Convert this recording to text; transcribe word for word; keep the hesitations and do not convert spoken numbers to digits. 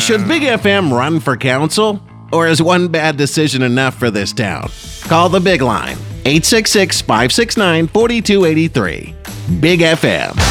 Should Big F M run for council? Or is one bad decision enough for this town? Call the Big Line, eight six six, five six nine, four two eight three. Big F M.